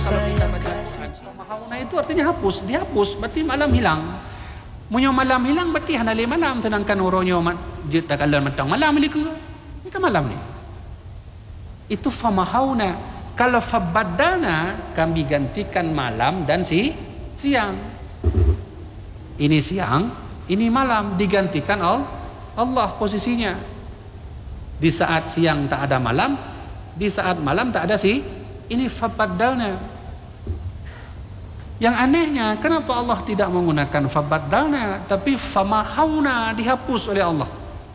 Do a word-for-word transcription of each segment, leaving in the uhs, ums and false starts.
kalau kita baca Quran, famahauna itu artinya hapus, dihapus, berarti malam hilang. Munyo malam hilang berarti hanali malam tenangkan uronyo jita kalan mentang malam miliku. Ini kan malam ni. Itu famahauna. Kalau fabadana kami gantikan malam dan si siang. Ini siang, ini malam digantikan oleh Allah posisinya. Di saat siang tak ada malam, di saat malam tak ada si. Ini fabadana. Yang anehnya, kenapa Allah tidak menggunakan fabadalna, tapi famahauna, dihapus oleh Allah.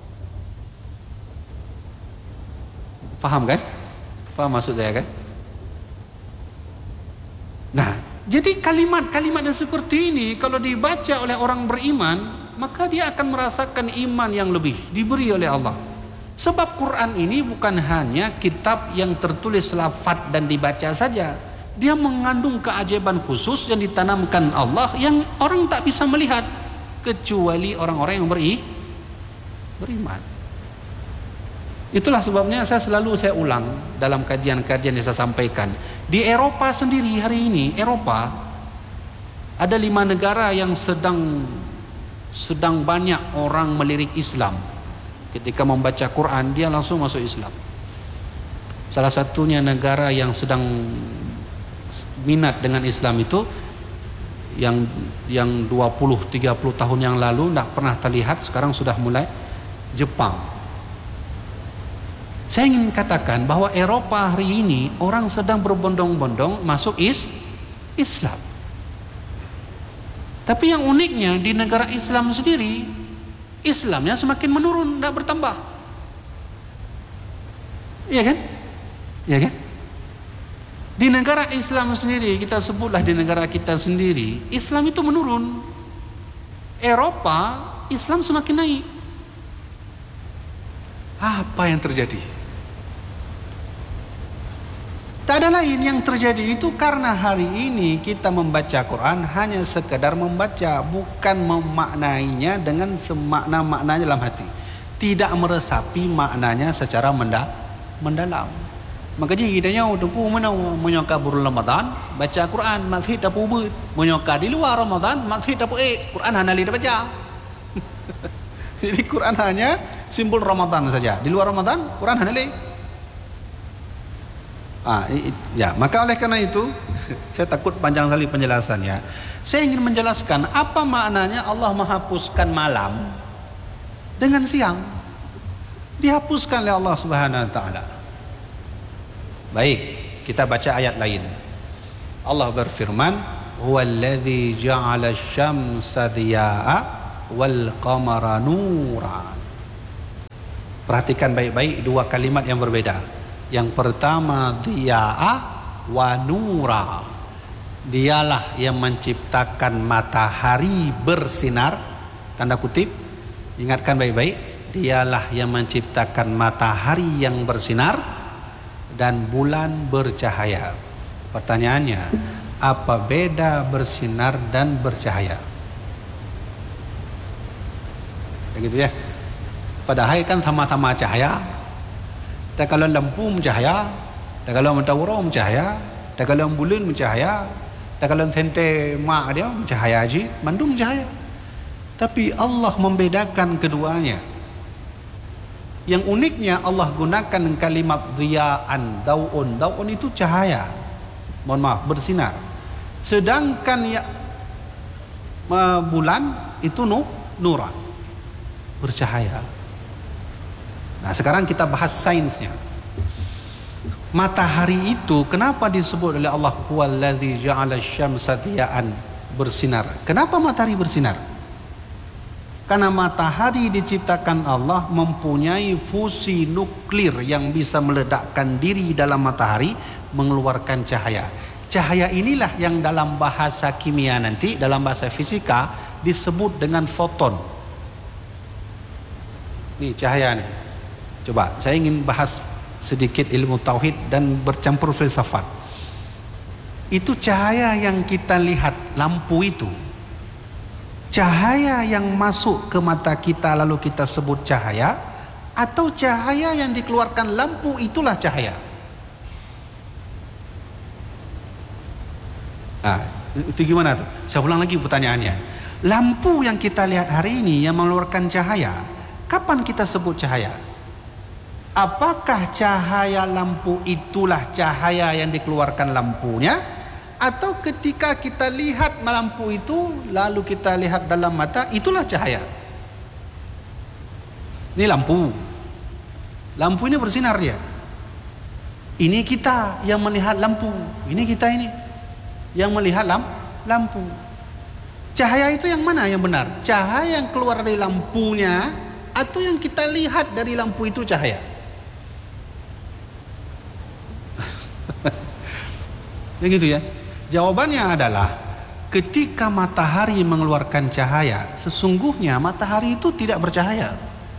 Faham kan? Faham maksud saya kan? Nah, jadi kalimat-kalimat yang seperti ini kalau dibaca oleh orang beriman, maka dia akan merasakan iman yang lebih diberi oleh Allah. Sebab Quran ini bukan hanya kitab yang tertulis lafaz dan dibaca saja. Dia mengandung keajaiban khusus yang ditanamkan Allah yang orang tak bisa melihat kecuali orang-orang yang beri, beriman. Itulah sebabnya saya selalu saya ulang dalam kajian-kajian yang saya sampaikan. Di Eropa sendiri hari ini, Eropa ada lima negara yang sedang sedang banyak orang melirik Islam. Ketika membaca Quran dia langsung masuk Islam. Salah satunya negara yang sedang minat dengan Islam itu yang yang dua puluh tiga puluh tahun yang lalu tidak pernah terlihat, sekarang sudah mulai, Jepang. Saya ingin katakan bahwa Eropa hari ini orang sedang berbondong-bondong masuk is, Islam. Tapi yang uniknya di negara Islam sendiri, Islamnya semakin menurun, tidak bertambah. Iya kan? Iya kan? Di negara Islam sendiri, kita sebutlah di negara kita sendiri, Islam itu menurun. Eropa, Islam semakin naik. Apa yang terjadi? Tak ada lain yang terjadi itu karena hari ini kita membaca Quran hanya sekedar membaca, bukan memaknainya dengan semakna-maknanya dalam hati. Tidak meresapi maknanya secara mendalam. Maka jadi kita nyaw tunggu mana menyoka bulan Ramadan baca Quran maksud apa ubud, menyoka di luar Ramadan maksud apa eh Quran hanya lihat baca. Jadi Quran hanya simbol Ramadan saja, di luar Ramadan Quran hanya lihat. Ah, ya, maka oleh karena itu saya takut panjang sekali penjelasannya. Saya ingin menjelaskan apa maknanya Allah menghapuskan malam dengan siang. Dihapuskan oleh Allah Subhanahu wa taala. Baik, kita baca ayat lain. Allah berfirman, "Huwallazi ja'ala asy-syamsa dhiyaa'a wal qamara nuran." Perhatikan baik-baik dua kalimat yang berbeda. Yang pertama dhiyaa'a wa nura. Dialah yang menciptakan matahari bersinar, tanda kutip. Ingatkan baik-baik, dialah yang menciptakan matahari yang bersinar dan bulan bercahaya. Pertanyaannya, apa beda bersinar dan bercahaya? Begitu ya. Padahal kan sama-sama cahaya. Dan kalau lampu mencahaya, dan kalau mentawara mencahaya, dan kalau bulan mencahaya, dan kalau sente mak dia mencahaya aja, mandu mencahaya. Tapi Allah membedakan keduanya. Yang uniknya Allah gunakan kalimat dhiya'an, dau'un. Dau'un itu cahaya. Mohon maaf, bersinar. Sedangkan ya, uh, bulan itu nu, nuran, bercahaya. Nah, sekarang kita bahas sainsnya. Matahari itu kenapa disebut oleh Allah huwallazi ja'ala asy-syamsa dhiya'an, bersinar? Kenapa matahari bersinar? Karena matahari diciptakan Allah mempunyai fusi nuklir yang bisa meledakkan diri dalam matahari, mengeluarkan cahaya. Cahaya inilah yang dalam bahasa kimia nanti, dalam bahasa fisika disebut dengan foton. Nih cahaya nih. Coba saya ingin bahas sedikit ilmu tauhid dan bercampur filsafat. Itu cahaya yang kita lihat, lampu itu. Cahaya yang masuk ke mata kita lalu kita sebut cahaya, atau cahaya yang dikeluarkan lampu itulah cahaya? Nah, itu gimana tuh? Saya ulang lagi pertanyaannya. Lampu yang kita lihat hari ini yang mengeluarkan cahaya, kapan kita sebut cahaya? Apakah cahaya lampu itulah cahaya yang dikeluarkan lampunya, atau ketika kita lihat lampu itu lalu kita lihat dalam mata, itulah cahaya? Ini lampu. Lampu ini bersinar dia. Ini kita yang melihat lampu. Ini kita ini yang melihat lam, lampu. Cahaya itu yang mana yang benar? Cahaya yang keluar dari lampunya atau yang kita lihat dari lampu itu cahaya? Ya gitu ya. Jawabannya adalah ketika matahari mengeluarkan cahaya, sesungguhnya matahari itu tidak bercahaya.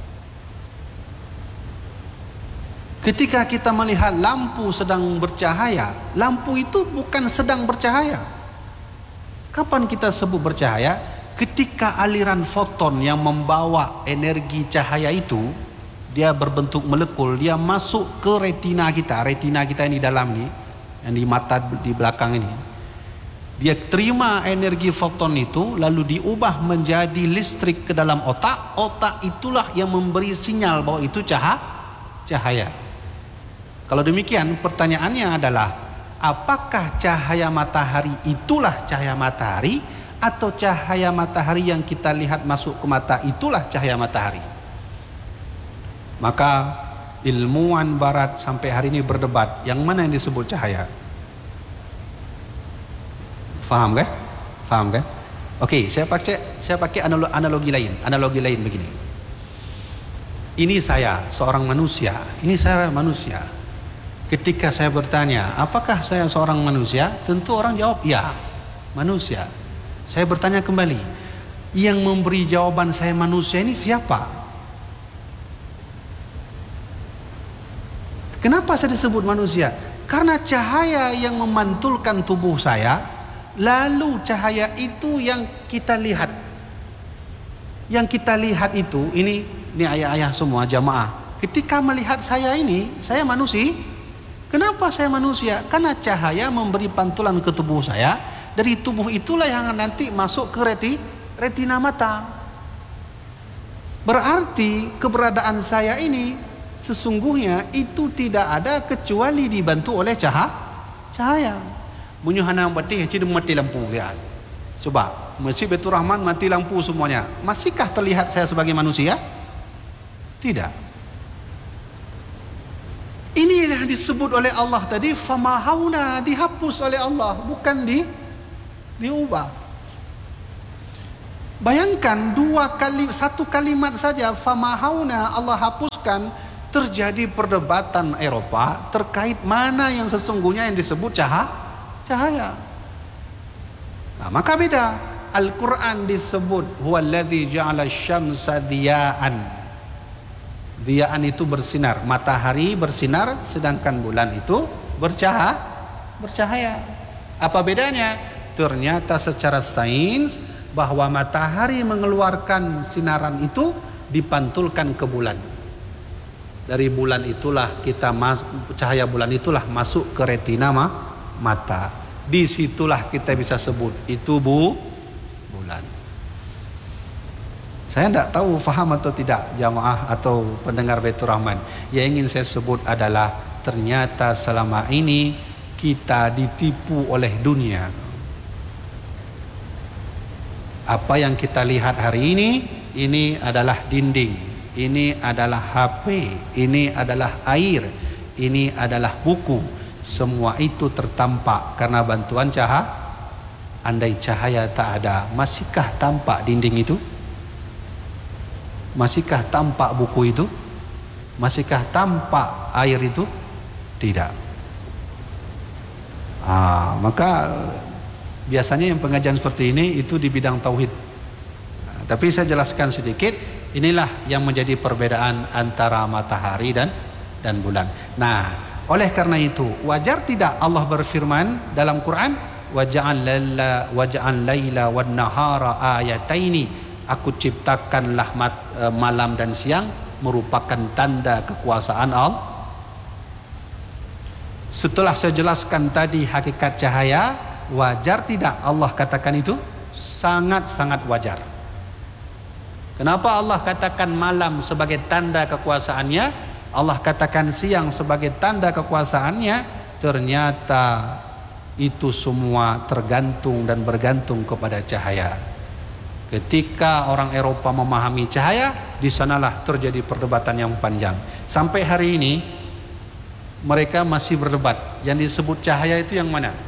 Ketika kita melihat lampu sedang bercahaya, lampu itu bukan sedang bercahaya. Kapan kita sebut bercahaya? Ketika aliran foton yang membawa energi cahaya itu, dia berbentuk molekul, dia masuk ke retina kita. Retina kita ini dalam nih, yang di mata di belakang ini. Dia terima energi foton itu, lalu diubah menjadi listrik ke dalam otak. Otak itulah yang memberi sinyal bahwa itu cahaya. cahaya. Kalau demikian, pertanyaannya adalah, apakah cahaya matahari itulah cahaya matahari, atau cahaya matahari yang kita lihat masuk ke mata itulah cahaya matahari? Maka ilmuwan barat sampai hari ini berdebat, yang mana yang disebut cahaya? Faham kan? Faham kan? Oke, saya pakai saya pakai analogi, analogi lain, analogi lain begini. Ini saya seorang manusia, ini saya manusia. Ketika saya bertanya, apakah saya seorang manusia? Tentu orang jawab, ya, manusia. Saya bertanya kembali, yang memberi jawaban saya manusia ini siapa? Kenapa saya disebut manusia? Karena cahaya yang memantulkan tubuh saya, lalu cahaya itu yang kita lihat. Yang kita lihat itu, ini, ini ayah-ayah semua jamaah. Ketika melihat saya ini, saya manusia. Kenapa saya manusia? Karena cahaya memberi pantulan ke tubuh saya. Dari tubuh itulah yang nanti masuk ke reti, retina mata. Berarti keberadaan saya ini sesungguhnya itu tidak ada kecuali dibantu oleh cahaya. Cahaya. Menyuhana batih ciri mati lampu lihat. Coba Masjid Baitur Rahman mati lampu semuanya. Masihkah terlihat saya sebagai manusia? Tidak. Ini yang disebut oleh Allah tadi, famahauna, dihapus oleh Allah, bukan di diubah. Bayangkan dua kali satu kalimat saja famahauna Allah hapuskan, terjadi perdebatan Eropa terkait mana yang sesungguhnya yang disebut cahaya. Cahaya. Nah, maka beda. Al-Quran disebut huwallazi ja'ala syamsa dhiya'an. Dhiya'an itu bersinar, matahari bersinar, sedangkan bulan itu bercahaya. Bercahaya. Apa bedanya? Ternyata secara sains bahwa matahari mengeluarkan sinaran itu dipantulkan ke bulan. Dari bulan itulah kita mas, cahaya bulan itulah masuk ke retina mata. Disitulah kita bisa sebut itu bu bulan. Saya tidak tahu faham atau tidak jamaah atau pendengar Baitur Rahman. Yang ingin saya sebut adalah ternyata selama ini kita ditipu oleh dunia. Apa yang kita lihat hari ini, ini adalah dinding, ini adalah H P, ini adalah air, ini adalah buku. Semua itu tertampak karena bantuan cahaya. Andai cahaya tak ada, masihkah tampak dinding itu? Masihkah tampak buku itu? Masihkah tampak air itu? Tidak. Ah, maka biasanya yang pengajian seperti ini itu di bidang tauhid. Nah, tapi saya jelaskan sedikit. Inilah yang menjadi perbedaan antara matahari dan dan bulan. Nah, oleh karena itu wajar tidak Allah berfirman dalam Quran, waja'al laila waja'al laila wan nahara ayataini. Aku ciptakanlah mat, e, malam dan siang merupakan tanda kekuasaan Allah. Setelah saya jelaskan tadi hakikat cahaya, Wajar tidak Allah katakan itu? Sangat-sangat wajar. Kenapa Allah katakan malam sebagai tanda kekuasaannya, Allah katakan siang sebagai tanda kekuasaannya? Ternyata itu semua tergantung dan bergantung kepada cahaya. Ketika orang Eropa memahami cahaya, di sanalah terjadi perdebatan yang panjang. Sampai hari ini mereka masih berdebat, yang disebut cahaya itu yang mana?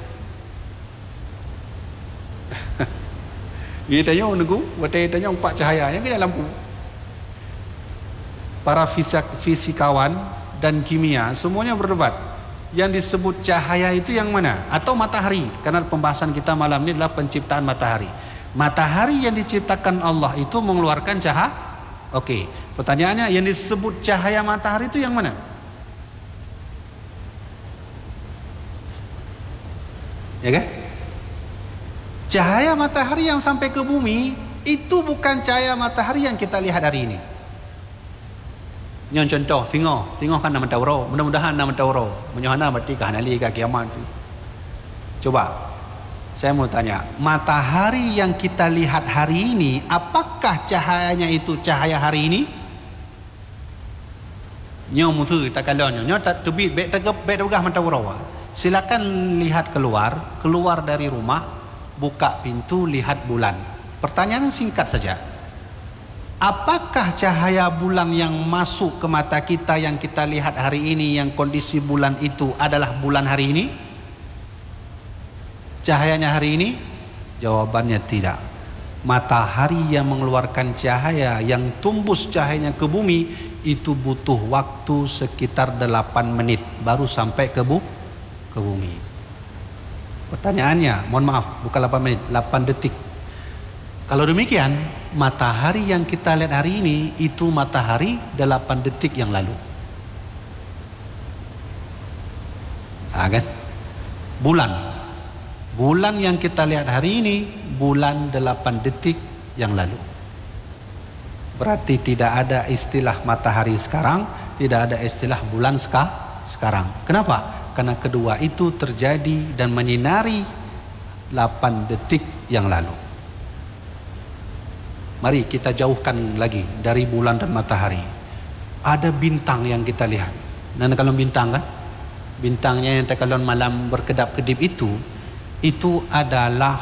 Dia tanya negu, dia tanya empat cahaya yang kayak lampu. Para fisik, fisikawan dan kimia semuanya berdebat. Yang disebut cahaya itu yang mana? Atau matahari? Karena pembahasan kita malam ini adalah penciptaan matahari. Matahari yang diciptakan Allah itu mengeluarkan cahaya. Oke, pertanyaannya yang disebut cahaya matahari itu yang mana? Ya kan? Cahaya matahari yang sampai ke bumi itu bukan cahaya matahari yang kita lihat hari ini. Yang contoh, tengok, tengok kan nama tauro, mudah-mudahan nama tauro, menyohana berarti kehanali ke kiamat. Coba, saya mau tanya, matahari yang kita lihat hari ini, apakah cahayanya itu cahaya hari ini? Nyo musuh tak kalonyo, nyo tak terbit, bet tegap, bet tegah matauro. Silakan lihat keluar, keluar dari rumah. Buka pintu, lihat bulan. Pertanyaan singkat saja. Apakah cahaya bulan yang masuk ke mata kita yang kita lihat hari ini, yang kondisi bulan itu adalah bulan hari ini? Cahayanya hari ini? Jawabannya tidak. Matahari yang mengeluarkan cahaya, yang tumbus cahayanya ke bumi, itu butuh waktu sekitar delapan menit baru sampai ke, bu ke bumi. Pertanyaannya, mohon maaf, bukan delapan menit, delapan detik. Kalau demikian, matahari yang kita lihat hari ini itu matahari delapan detik yang lalu. Nah, kan? Bulan. Bulan yang kita lihat hari ini bulan delapan detik yang lalu. Berarti tidak ada istilah matahari sekarang, tidak ada istilah bulan seka sekarang. Kenapa? Karena kedua itu terjadi dan menyinari delapan detik yang lalu. Mari kita jauhkan lagi dari bulan dan matahari. Ada bintang yang kita lihat. Dan kalau bintang kan, bintangnya yang kalau malam berkedap-kedip itu, itu adalah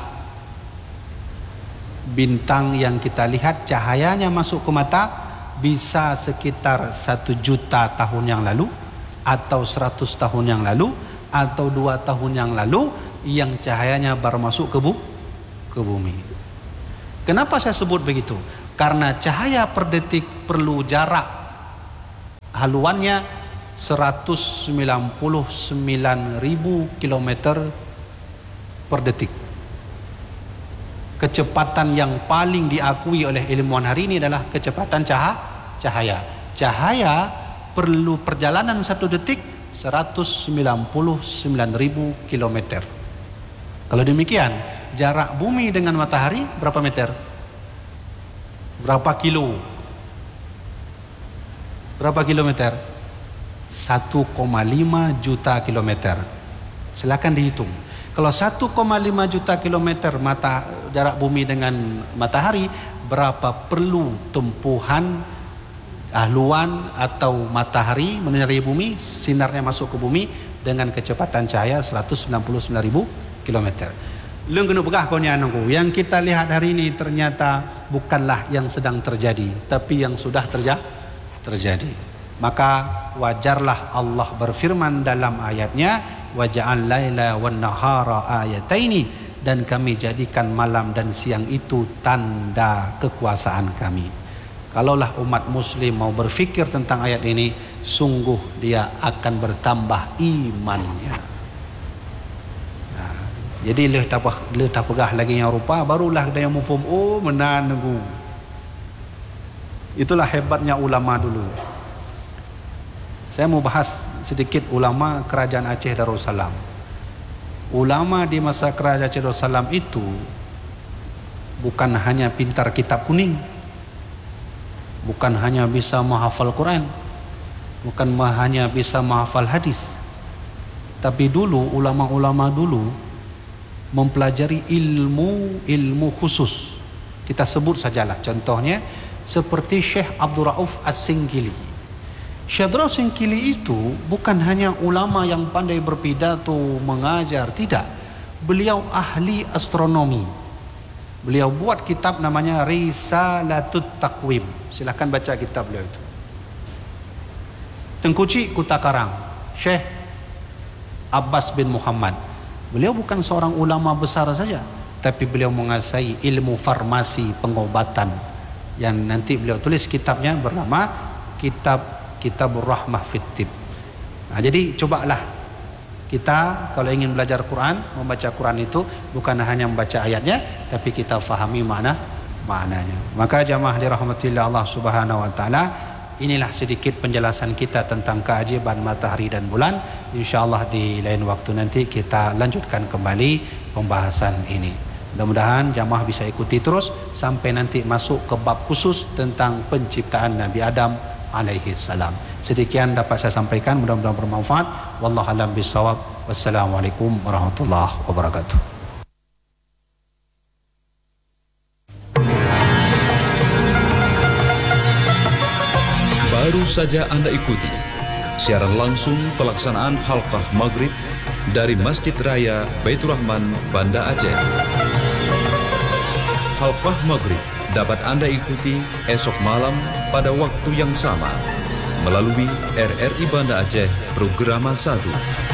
bintang yang kita lihat cahayanya masuk ke mata bisa sekitar satu juta tahun yang lalu, atau seratus tahun yang lalu, atau dua tahun yang lalu, yang cahayanya baru masuk ke, bu ke bumi. Kenapa saya sebut begitu? Karena cahaya per detik perlu jarak haluannya seratus sembilan puluh sembilan ribu kilometer per detik. Kecepatan yang paling diakui oleh ilmuwan hari ini adalah kecepatan cahaya. Cahaya perlu perjalanan satu detik seratus sembilan puluh sembilan ribu kilometer. Kalau demikian, jarak bumi dengan matahari berapa meter? Berapa kilo? Berapa kilometer? satu koma lima juta kilometer. Silakan dihitung. Kalau satu koma lima juta kilometer mata jarak bumi dengan matahari, berapa perlu tempuhan haluan atau matahari menyinari bumi, sinarnya masuk ke bumi dengan kecepatan cahaya seratus sembilan puluh sembilan ribu kilometer. Leng kena pegah kau ni anakku. Yang kita lihat hari ini ternyata bukanlah yang sedang terjadi, tapi yang sudah terja terjadi. Maka wajarlah Allah berfirman dalam ayatnya, wa ja'al laila wan nahara ayataini, dan kami jadikan malam dan siang itu tanda kekuasaan kami. Kalaulah umat muslim mau berfikir tentang ayat ini, sungguh dia akan bertambah imannya. Nah, jadi leh tak leh tak pegah lagi yang rupa, barulah dia yang mufhum, oh menangu. Itulah hebatnya ulama dulu. Saya mau bahas sedikit ulama kerajaan Aceh Darussalam. Ulama di masa kerajaan Aceh Darussalam itu bukan hanya pintar kitab kuning, bukan hanya bisa menghafal Quran, bukan hanya bisa menghafal hadis, tapi dulu ulama-ulama dulu mempelajari ilmu ilmu khusus. Kita sebut sajalah contohnya seperti Syekh Abdul Rauf As-Singkili. Syekh Abdul Rauf As-Singkili itu bukan hanya ulama yang pandai berpidato, mengajar, tidak. Beliau ahli astronomi. Beliau buat kitab namanya Risalatut Taqwim. Silakan baca kitab beliau itu. Tengkuci Kuta Karang, Syekh Abbas bin Muhammad. Beliau bukan seorang ulama besar saja, tapi beliau menguasai ilmu farmasi, pengobatan, yang nanti beliau tulis kitabnya bernama Kitab Kitabur Rahmah Fit Tib. Nah, jadi cobalah kita kalau ingin belajar Quran, membaca Quran itu bukan hanya membaca ayatnya, tapi kita fahami makna maknanya. Maka jamaah dirahmatillah Allah Subhanahu wa taala, inilah sedikit penjelasan kita tentang keajaiban matahari dan bulan. InsyaAllah di lain waktu nanti kita lanjutkan kembali pembahasan ini. Mudah-mudahan jamaah bisa ikuti terus sampai nanti masuk ke bab khusus tentang penciptaan Nabi Adam alaihi salam. Sedemikian dapat saya sampaikan, mudah-mudahan bermanfaat. Wallahu a'lam bishawab. Wassalamualaikum warahmatullahi wabarakatuh. Baru saja Anda ikuti siaran langsung pelaksanaan halqah maghrib dari Masjid Raya Baitur Rahman, Banda Aceh. Halqah maghrib dapat Anda ikuti esok malam pada waktu yang sama melalui R R I Banda Aceh Programa satu.